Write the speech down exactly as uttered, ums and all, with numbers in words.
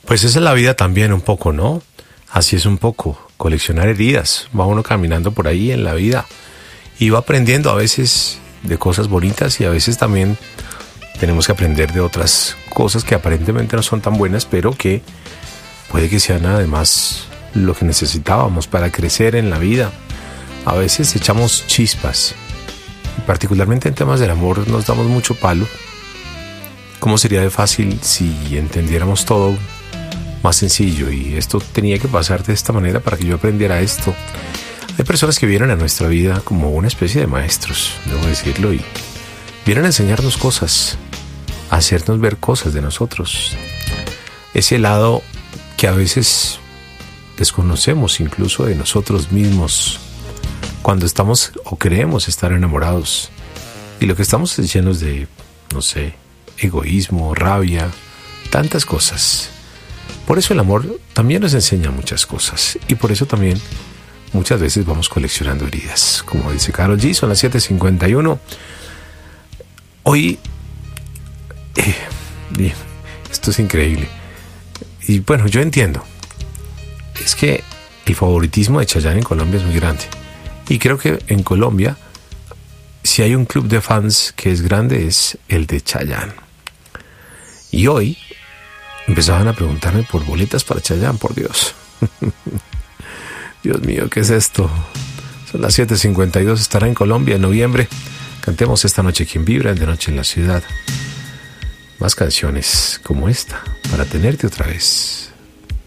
Pues esa es la vida también un poco, ¿no? Así es un poco, coleccionar heridas. Va uno caminando por ahí en la vida y va aprendiendo a veces de cosas bonitas y a veces también tenemos que aprender de otras cosas que aparentemente no son tan buenas, pero que puede que sean además lo que necesitábamos para crecer en la vida. A veces echamos chispas, y particularmente en temas del amor nos damos mucho palo. ¿Cómo sería de fácil si entendiéramos todo más sencillo? Y esto tenía que pasar de esta manera para que yo aprendiera esto. Hay personas que vienen a nuestra vida como una especie de maestros, debo decirlo, y vienen a enseñarnos cosas, a hacernos ver cosas de nosotros. Ese lado que a veces desconocemos incluso de nosotros mismos cuando estamos o creemos estar enamorados. Y lo que estamos es llenos de, no sé, egoísmo, rabia, tantas cosas. Por eso el amor también nos enseña muchas cosas. Y por eso también muchas veces vamos coleccionando heridas. Como dice Karol G, son las siete cincuenta y uno. Hoy, eh, esto es increíble. Y bueno, yo entiendo. Es que el favoritismo de Chayanne en Colombia es muy grande. Y creo que en Colombia, si hay un club de fans que es grande, es el de Chayanne. Y hoy empezaban a preguntarme por boletas para Chayanne, por Dios. Dios mío, ¿qué es esto? Son las siete cincuenta y dos, estará en Colombia en noviembre. Cantemos esta noche quien vibra, de noche en la ciudad. Más canciones como esta, para tenerte otra vez.